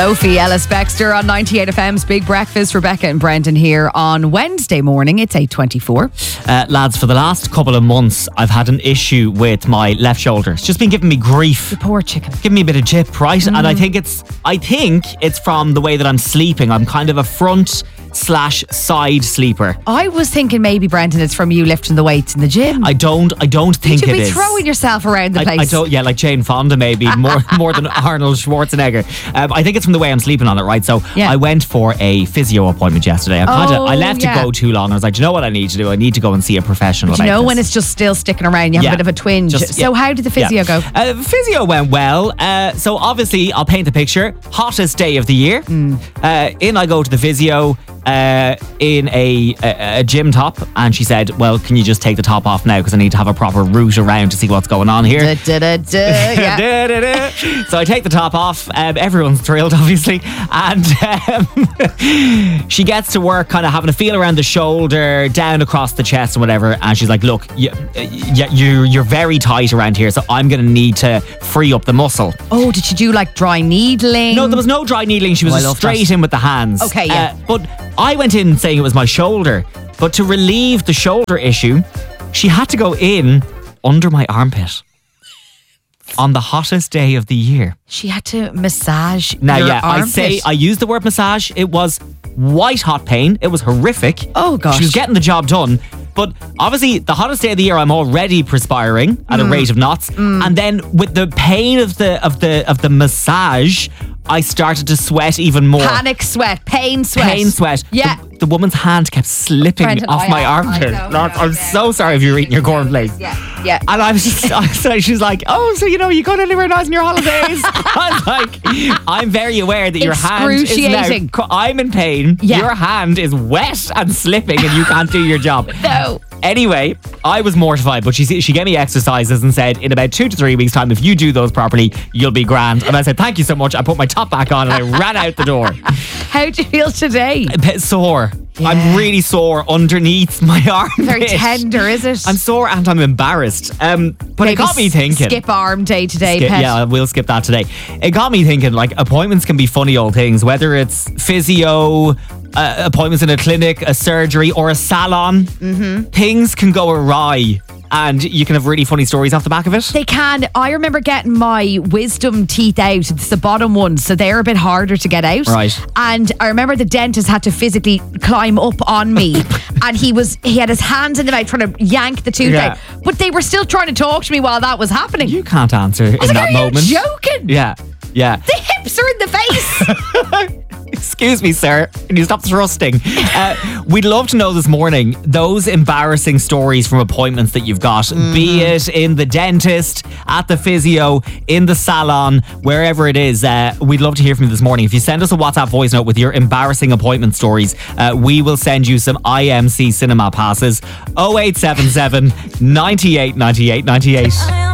Sophie Ellis-Bextor on 98 FM's Big Breakfast. Rebecca and Brendan here on Wednesday morning. It's 8:24. Lads, for the last couple of months, I've had an issue with my left shoulder. It's just been giving me grief. The poor chicken. Giving me a bit of jip, right? And I think it's from the way that I'm sleeping. I'm kind of a front/side sleeper. I was thinking maybe, Brendan, it's from you lifting the weights in the gym. I don't think you should it be is. throwing yourself around the place. I don't, like Jane Fonda maybe, more than Arnold Schwarzenegger. I think it's from the way I'm sleeping on it, right? So I went for a physio appointment yesterday. I left it go too long. I was like, do you know what I need to do? I need to go and see a professional. But you know when it's just still sticking around, you have a bit of a twinge. So how did the physio go? Physio went well. So obviously, I'll paint the picture. Hottest day of the year. In I go to the physio. In a gym top, and she said, well, can you just take the top off now because I need to have a proper route around to see what's going on here. So I take the top off. Everyone's thrilled, obviously, and she gets to work kind of having a feel around the shoulder, down across the chest and whatever, and she's like, look, you're very tight around here, so I'm going to need to free up the muscle. Oh, did she do like dry needling? No, there was no dry needling. She was straight in with the hands. Okay, yeah. But I went in saying it was my shoulder, but to relieve the shoulder issue, she had to go in under my armpit on the hottest day of the year. She had to massage now, your armpit. I used the word massage. It was white hot pain. It was horrific. Oh gosh. She was getting the job done. But obviously, the hottest day of the year, I'm already perspiring at a rate of knots, and then with the pain of the massage, I started to sweat even more. Panic sweat, pain sweat. Yeah. The woman's hand kept slipping off my armpit. I'm so sorry if you're eating your cornflakes. Yeah. And I was just, she's like, oh, so you go anywhere nice on your holidays? I was like, I'm very aware that your hand is now, I'm in pain. Yeah. Your hand is wet and slipping and you can't do your job. No. Anyway, I was mortified, but she gave me exercises and said, in about 2 to 3 weeks' time, if you do those properly, you'll be grand. And I said, thank you so much. I put my top back on and I ran out the door. How do you feel today? A bit sore. Yeah. I'm really sore underneath my armpit. Very tender, is it? I'm sore and I'm embarrassed. But maybe it got me thinking. Skip arm day today, pet. Yeah, we'll skip that today. It got me thinking, like, appointments can be funny old things, whether it's physio, appointments in a clinic, a surgery, or a salon. Things can go awry. And you can have really funny stories off the back of it. They can. I remember getting my wisdom teeth out. It's the bottom ones, so they're a bit harder to get out. Right. And I remember the dentist had to physically climb up on me, and he had his hands in the mouth trying to yank the tooth out. But they were still trying to talk to me while that was happening. You can't answer in that moment. Are you joking? Yeah. The hips are in the face. Excuse me, sir. Can you stop thrusting? We'd love to know this morning those embarrassing stories from appointments that you've got, be it in the dentist, at the physio, in the salon, wherever it is. We'd love to hear from you this morning. If you send us a WhatsApp voice note with your embarrassing appointment stories, we will send you some IMC cinema passes. 0877 98 98 98.